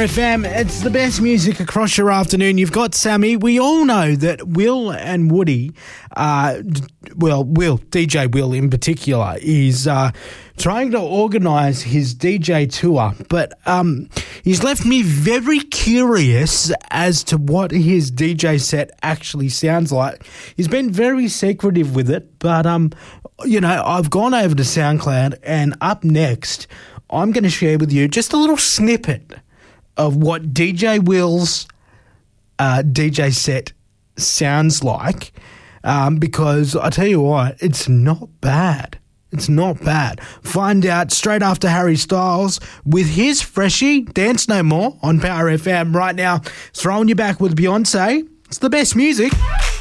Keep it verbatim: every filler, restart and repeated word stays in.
F M, it's the best music across your afternoon. You've got Sammy. We all know that Will and Woody, uh, well, Will, D J Will in particular, is uh, trying to organise his D J tour, but um, he's left me very curious as to what his D J set actually sounds like. He's been very secretive with it, but, um, you know, I've gone over to SoundCloud, and up next, I'm going to share with you just a little snippet of what D J Will's uh, D J set sounds like, um, because I tell you what, it's not bad. It's not bad. Find out straight after Harry Styles with his freshie, Dance No More, on Power F M. Right now, throwing you back with Beyonce. It's the best music.